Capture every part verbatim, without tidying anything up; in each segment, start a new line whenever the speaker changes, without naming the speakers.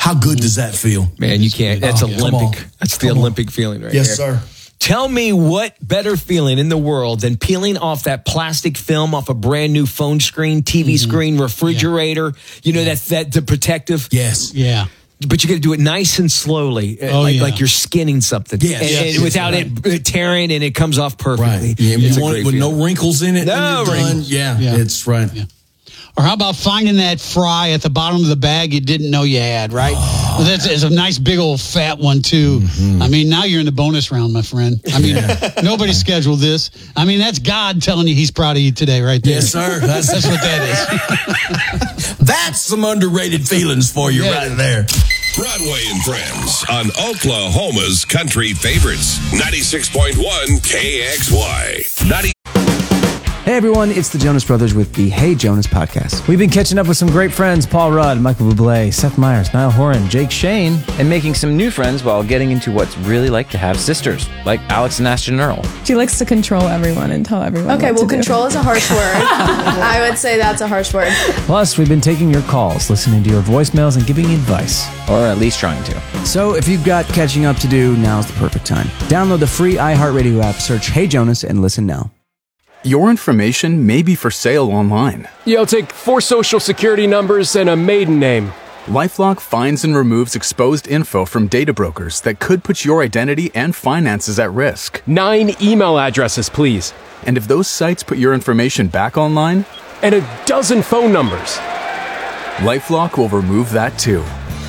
How good does that feel?
Man, you can't. That's
Oh,
Olympic. That's the
Come on.
Olympic feeling right
Yes,
there.
sir.
Tell me what better feeling in the world than peeling off that plastic film off a brand new phone screen, T V mm-hmm. screen, refrigerator, yeah. you know, yeah. that, that the protective.
Yes.
Yeah.
But you got to do it nice and slowly,
oh,
like,
yeah.
like you're skinning something.
Yes.
And,
yes.
and without
right.
it tearing and it comes off perfectly.
Right. Yeah,
It's
you
a
want
great
it with
feeling.
no wrinkles in it.
No
when you're done.
wrinkles.
Yeah,
Yeah.
it's right.
Yeah. Or how about finding that fry at the bottom of the bag you didn't know you had, right? Oh. Well, that's it's a nice big old fat one, too. Mm-hmm. I mean, now you're in the bonus round, my friend. I mean, yeah. nobody scheduled this. I mean, that's God telling you he's proud of you today, right there.
Yes, sir. That's,
that's what that is.
That's some underrated feelings for you yeah. right there.
Broadway and Friends on Oklahoma's Country Favorites. ninety-six point one K X Y. ninety
Hey everyone, it's the Jonas Brothers with the Hey Jonas podcast. We've been catching up with some great friends, Paul Rudd, Michael Bublé, Seth Meyers, Niall Horan, Jake Shane,
and making some new friends while getting into what's really like to have sisters, like Alex and Ashton Earl.
She likes to control everyone and tell everyone
Okay,
what
well,
to
control
do.
is a harsh word. I would say that's a harsh word.
Plus, we've been taking your calls, listening to your voicemails, and giving you advice.
Or at least trying to.
So if you've got catching up to do, now's the perfect time. Download the free iHeartRadio app, search Hey Jonas, and listen now.
Your information may be for sale online.
Yeah, I'll take four social security numbers and a maiden name.
LifeLock finds and removes exposed info from data brokers that could put your identity and finances at risk.
Nine email addresses, please.
And if those sites put your information back online?
And a dozen phone numbers.
LifeLock will remove that too.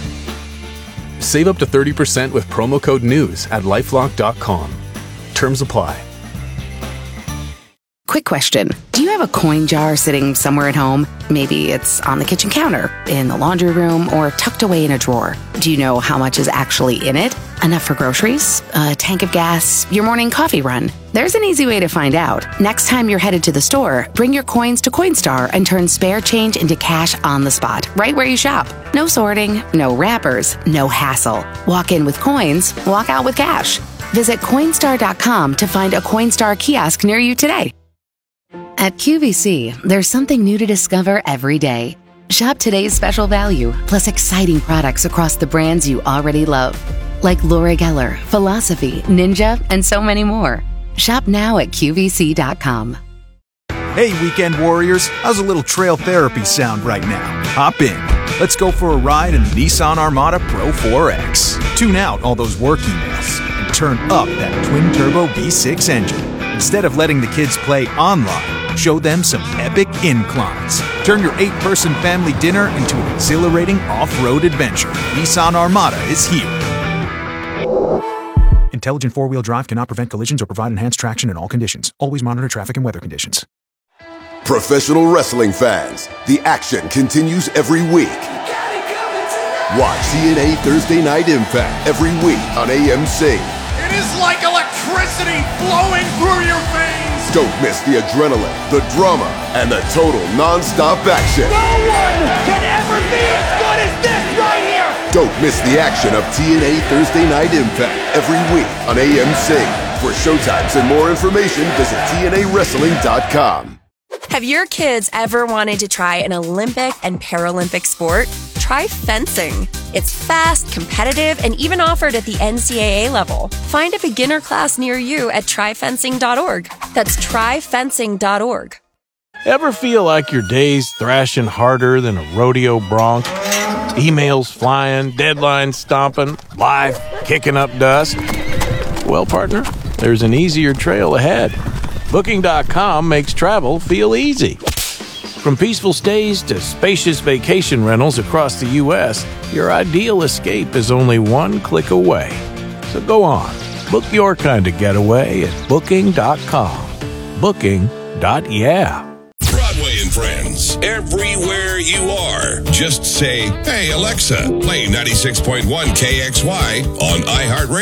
Save up to thirty percent with promo code NEWS at lifelock dot com. Terms apply.
Quick question. Do you have a coin jar sitting somewhere at home? Maybe it's on the kitchen counter, in the laundry room, or tucked away in a drawer. Do you know how much is actually in it? Enough for groceries? A tank of gas? Your morning coffee run? There's an easy way to find out. Next time you're headed to the store, bring your coins to Coinstar and turn spare change into cash on the spot, right where you shop. No sorting, no wrappers, no hassle. Walk in with coins, walk out with cash. Visit Coinstar dot com to find a Coinstar kiosk near you today. At Q V C, there's something new to discover every day. Shop today's special value, plus exciting products across the brands you already love. Like Laura Geller, Philosophy, Ninja, and so many more. Shop now at Q V C dot com.
Hey, weekend warriors, how's a little trail therapy sound right now? Hop in. Let's go for a ride in the Nissan Armada Pro four X. Tune out all those work emails and turn up that twin-turbo V six engine. Instead of letting the kids play online, show them some epic inclines. Turn your eight-person family dinner into an exhilarating off-road adventure. Nissan Armada is here. Intelligent four-wheel drive cannot prevent collisions or provide enhanced traction in all conditions. Always monitor traffic and weather conditions.
Professional wrestling fans, the action continues every week. Watch T N A Thursday Night Impact every week on A M C.
It is like electricity flowing through your veins.
Don't miss the adrenaline, the drama, and the total non-stop action.
No one can ever be as good as this right here.
Don't miss the action of T N A Thursday Night Impact every week on A M C. For showtimes and more information, visit T N A wrestling dot com.
Have your kids ever wanted to try an Olympic and Paralympic sport? Try fencing. It's fast, competitive, and even offered at the N C double A level. Find a beginner class near you at try fencing dot org. That's try fencing dot org.
Ever feel like your day's thrashing harder than a rodeo bronc? Emails flying, deadlines stomping, life kicking up dust? Well, partner, there's an easier trail ahead. Booking dot com makes travel feel easy. From peaceful stays to spacious vacation rentals across the U S, your ideal escape is only one click away. So go on, book your kind of getaway at Booking dot com. Booking. Yeah.
Broadway and Friends, everywhere you are. Just say, hey, Alexa, play ninety-six point one K X Y on iHeartRadio.